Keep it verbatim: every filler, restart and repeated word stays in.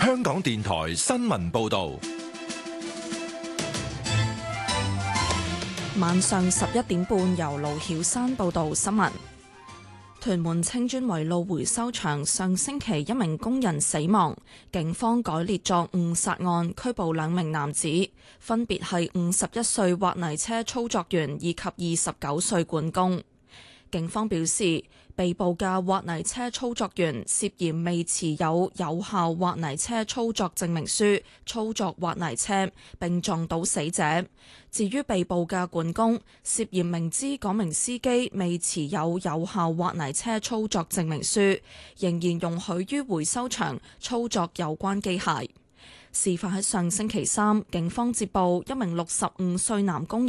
香港電台新聞報道。 晚上十一點半，由盧曉山報道新聞。屯門青磚圍路回收場上星期一名工人死亡，警方改列作誤殺案，拘捕兩名男子，分別係五十一歲挖泥車操作員以及二十九歲管工。警方表示，被捕嘅挖泥車操作員涉嫌未持有有效挖泥車操作證明書，操作挖泥車並撞倒死者。至於被捕嘅管工，涉嫌明知嗰名司機未持有有效挖泥車操作證明書，仍然容許於回收場操作有關機械。事發喺上星期三，警方接報一名六十五歲男工人